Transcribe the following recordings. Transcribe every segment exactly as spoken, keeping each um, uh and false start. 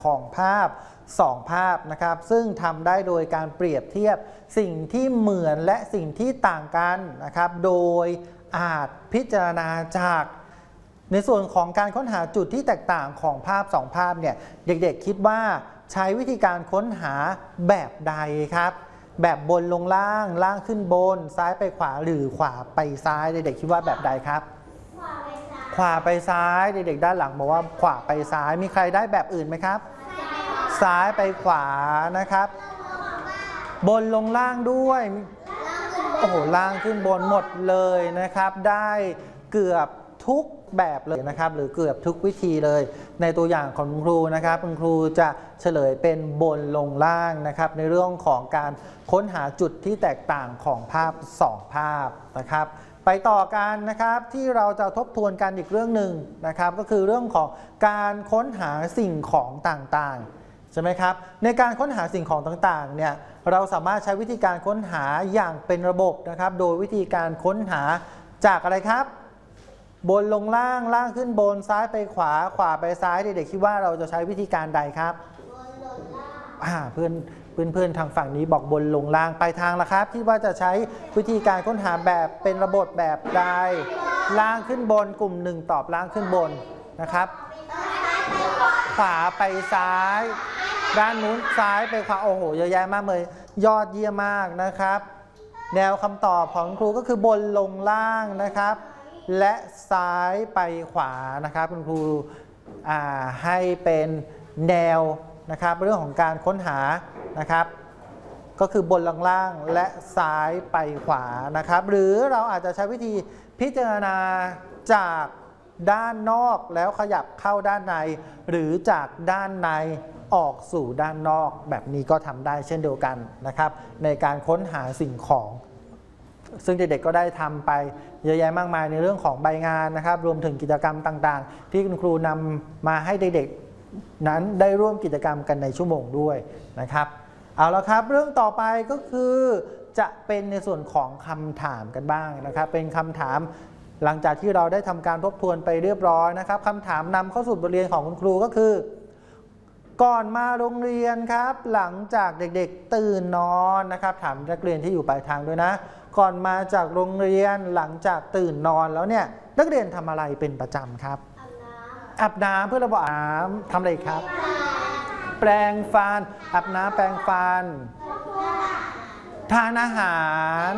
ของภาพสองภาพนะครับซึ่งทำได้โดยการเปรียบเทียบสิ่งที่เหมือนและสิ่งที่ต่างกันนะครับโดยอาจพิจารณาจากในส่วนของการค้นหาจุดที่แตกต่างของภาพสองภาพเนี่ยเด็กๆคิดว่าใช้วิธีการค้นหาแบบใดครับแบบบนลงล่างล่างขึ้นบนซ้ายไปขวาหรือขวาไปซ้ายเด็กๆคิดว่าแบบใดครับขวาไปซ้ายเด็กๆด้านหลังบอกว่าขวาไปซ้ายมีใครได้แบบอื่นไหมครับซ้ายไปขวานะครับบนลงล่างด้วยโอ้โหล่างขึ้นบนหมดเลยนะครับได้เกือบทุกแบบเลยนะครับหรือเกือบทุกวิธีเลยในตัวอย่างของคุณครูนะครับคุณครูจะเฉลยเป็นบนลงล่างนะครับในเรื่องของการค้นหาจุดที่แตกต่างของภาพสองภาพนะครับไปต่อกันนะครับที่เราจะทบทวนกันอีกเรื่องหนึ่งนะครับก็คือเรื่องของการค้นหาสิ่งของต่างๆใช่ไหมครับในการค้นหาสิ่งของต่างๆเนี่ยเราสามารถใช้วิธีการค้นหาอย่างเป็นระบบนะครับโดยวิธีการค้นหาจากอะไรครับบนลงล่างล่างขึ้นบนซ้ายไปขวาขวาไปซ้ายเด็กๆคิดว่าเราจะใช้วิธีการใดครับอ่าเพื่อนเพื่อนเพื่อนทางฝั่งนี้บอกบนลงล่างไปทางละครับคิดว่าจะใช้วิธีการค้นหาแบบเป็นระบบแบบใดล่างขึ้นบนกลุ่มหนึ่งตอบล่างขึ้นบนนะครับขวาไปซ้ายด้านนู้นซ้ายไปขวาโอ้โหเยอะแยะมากเลยยอดเยี่ยมมากนะครับแนวคำตอบของครูก็คือบนลงล่างนะครับและซ้ายไปขวานะครับคุณครูให้เป็นแนวนะครับเรื่องของการค้นหานะครับก็คือบนล่างและซ้ายไปขวานะครับหรือเราอาจจะใช้วิธีพิจารณาจากด้านนอกแล้วขยับเข้าด้านในหรือจากด้านในออกสู่ด้านนอกแบบนี้ก็ทำได้เช่นเดียวกันนะครับในการค้นหาสิ่งของซึ่งเด็กๆก็ได้ทำไปเยอะแยะมากมายในเรื่องของใบงานนะครับรวมถึงกิจกรรมต่างๆที่คุณครูนำมาให้เด็กๆนั้นได้ร่วมกิจกรรมกันในชั่วโมงด้วยนะครับเอาละครับเรื่องต่อไปก็คือจะเป็นในส่วนของคำถามกันบ้างนะครับเป็นคำถามหลังจากที่เราได้ทำการทบทวนไปเรียบร้อยนะครับคำถามนำเข้าสู่บทเรียนของคุณครูก็คือก่อนมาโรงเรียนครับหลังจากเด็กๆตื่นนอนนะครับถามนักเรียนที่อยู่ปลายทางด้วยนะก่อนมาจากโรงเรียนหลังจากตื่นนอนแล้วเนี่ยนักเรียนทำอะไรเป็นประจำครับอาบน้ำเพื่อระบายน้ำทำอะไรครับแปรงฟันอาบน้ำแปรงฟันทานอาหาร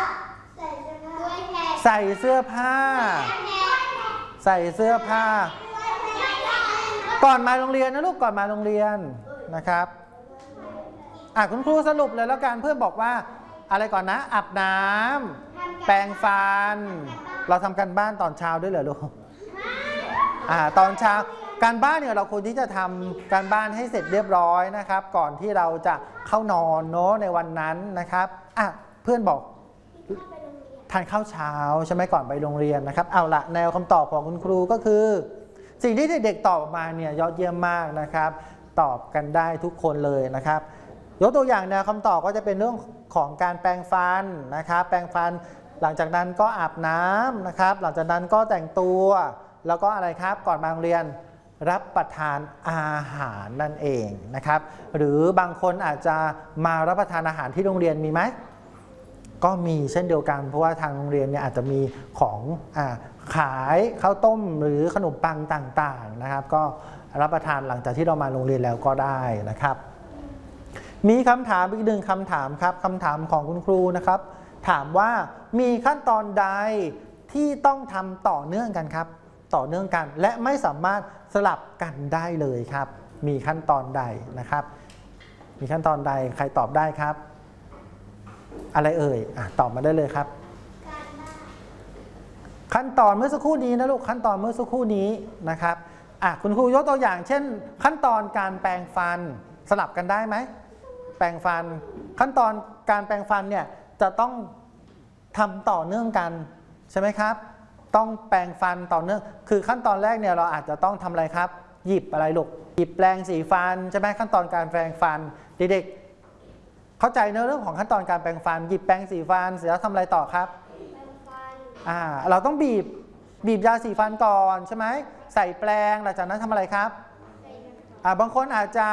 ใส่เสื้อผ้าใส่เสื้อผ้าก่อนมาโรงเรียนนะลูกก่อนมาโรงเรียนนะครับอ่ะคุณครูสรุปเลยแล้วกันเพื่อนบอกว่าอะไรก่อนนะอาบน้ำแปรงฟันเราทำการบ้านตอนเช้าด้วยเหรอลูกอ่าตอนเช้าการบ้านเนี่ยเราควรที่จะทำการบ้านให้เสร็จเรียบร้อยนะครับก่อนที่เราจะเข้านอนเนาะในวันนั้นนะครับอ่ะเพื่อนบอกทานข้าวเช้าใช่ไหมก่อนไปโรงเรียนนะครับเอาละแนวคำตอบของคุณครูก็คือสิ่งที่เด็กๆตอบออกมาเนี่ยยอดเยี่ยมมากนะครับตอบกันได้ทุกคนเลยนะครับยกตัวอย่างแนวคำตอบก็จะเป็นเรื่องของการแปรงฟันนะครับแปรงฟันหลังจากนั้นก็อาบน้ำนะครับหลังจากนั้นก็แต่งตัวแล้วก็อะไรครับก่อนมาโรงเรียนรับประทานอาหารนั่นเองนะครับหรือบางคนอาจจะมารับประทานอาหารที่โรงเรียนมีไหมก็มีเช่นเดียวกันเพราะว่าทางโรงเรียนเนี่ยอาจจะมีของอ่าขายข้าวต้มหรือขนมปังต่างๆนะครับก็รับประทานหลังจากที่เรามาโรงเรียนแล้วก็ได้นะครับมีคำถามอีกหนึ่งคำถามครับคำถามของคุณครูนะครับถามว่ามีขั้นตอนใดที่ต้องทำต่อเนื่องกันครับต่อเนื่องกันและไม่สามารถสลับกันได้เลยครับมีขั้นตอนใดนะครับมีขั้นตอนใดใครตอบได้ครับอะไรเอ่ยอ่ะตอบมาได้เลยครับขั้นตอนเมื่อสักครู่นี้นะลูกขั้นตอนเมื่อสักครู่นี้นะครับอ่ะคุณครูยกตัวอย่างเช่นขั้นตอนการแปรงฟันสลับกันได้ไหมแปรงฟันขั้นตอนการแปรงฟันเนี่ยจะต้องทำต่อเนื่องกันใช่ไหมครับต้องแปรงฟันต่อเนื่องคือขั้นตอนแรกเนี่ยเราอาจจะต้องทำอะไรครับหยิบอะไรลูกหยิบแปรงสีฟันใช่ไหมขั้นตอนการแปรงฟันเด็กๆเข้าใจเรื่องของขั้นตอนการแปรงฟันหยิบแปรงสีฟันเสร็จแล้วทำอะไรต่อครับอ่าเราต้องบีบบีบยาสีฟันก่อนใช่ไหมใส่แปรงหลังจากนั้นทำอะไรครับ ใอ่าบางคนอาจจะ